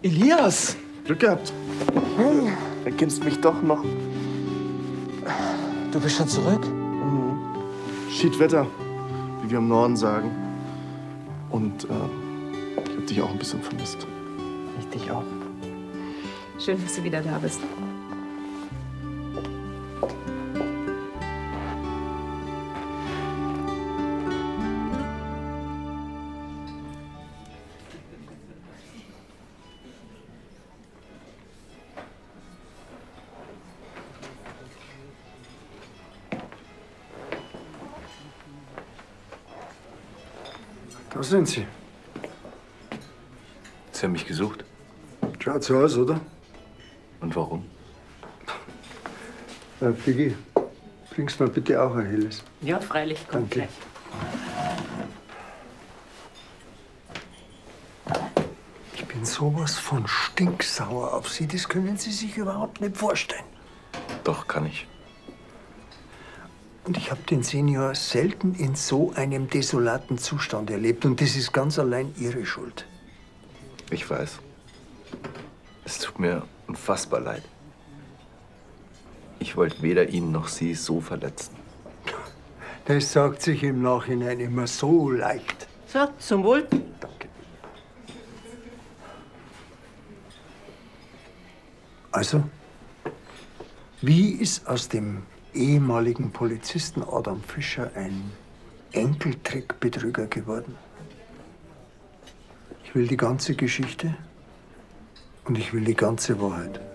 Elias! Glück gehabt. Erkennst mich doch noch. Du bist schon zurück? Schiedwetter, wie wir im Norden sagen. Und ich hab dich auch ein bisschen vermisst. Ich dich auch. Schön, dass du wieder da bist. Da sind Sie. Sie haben mich gesucht. Schaut so aus, oder? Und warum? Piggy, bringst mir bitte auch ein helles. Ja, freilich. Kommt Danke. Ich bin sowas von stinksauer auf Sie, das können Sie sich überhaupt nicht vorstellen. Doch, kann ich. Und ich habe den Senior selten in so einem desolaten Zustand erlebt. Und das ist ganz allein Ihre Schuld. Ich weiß. Es tut mir unfassbar leid. Ich wollte weder ihn noch Sie so verletzen. Das sagt sich im Nachhinein immer so leicht. So, zum Wohl. Danke. Also, wie ist aus dem ehemaligen Polizisten Adam Fischer ein Enkeltrickbetrüger geworden? Ich will die ganze Geschichte und ich will die ganze Wahrheit.